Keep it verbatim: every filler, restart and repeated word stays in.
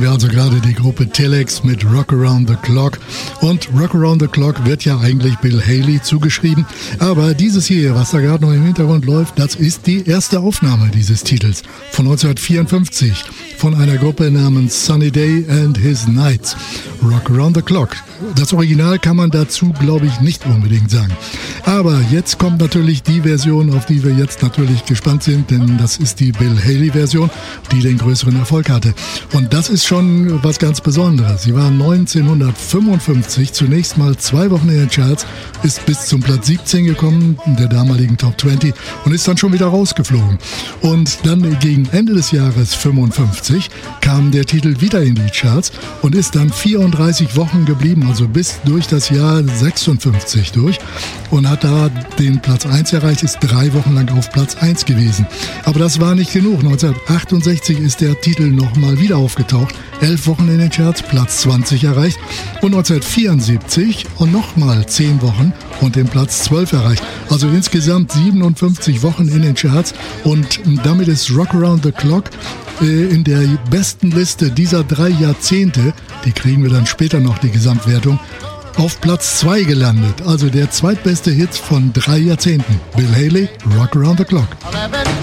wir also gerade die Gruppe Telex mit Rock Around the Clock. Und Rock Around the Clock wird ja eigentlich Bill Haley zugeschrieben. Aber dieses hier, was da gerade noch im Hintergrund läuft, das ist die erste Aufnahme dieses Titels von neunzehnhundertvierundfünfzig von einer Gruppe namens Sunny Day and His Nights. Rock Around the Clock. Das Original kann man dazu, glaube ich, nicht unbedingt sagen. Aber jetzt kommt natürlich die Version, auf die wir jetzt natürlich gespannt sind, denn das ist die Bill Haley-Version, die den größeren Erfolg hatte. Und das ist schon was ganz Besonderes. Sie war neunzehnhundertfünfundfünfzig zunächst mal zwei Wochen in den Charts, ist bis zum Platz siebzehn gekommen, der damaligen Top zwanzig, und ist dann schon wieder rausgeflogen. Und dann gegen Ende des Jahres fünfundfünfzig kam der Titel wieder in die Charts und ist dann vierunddreißig Wochen geblieben, also bis durch das Jahr sechsundfünfzig durch, und hat da den Platz eins erreicht, ist drei Wochen lang auf Platz eins gewesen. Aber das war nicht genug. neunzehnhundertachtundsechzig ist der Titel nochmal wieder aufgetaucht, elf Wochen in den Charts, Platz zwanzig erreicht, und neunzehnhundertvierundsiebzig und nochmal zehn Wochen und den Platz zwölf erreicht. Also insgesamt siebenundfünfzig Wochen in den Charts, und damit ist Rock Around the Clock äh, in der besten Liste dieser drei Jahrzehnte, die kriegen wir dann später noch, die Gesamtwertung, auf Platz zwei gelandet. Also der zweitbeste Hit von drei Jahrzehnten. Bill Haley, Rock Around the Clock.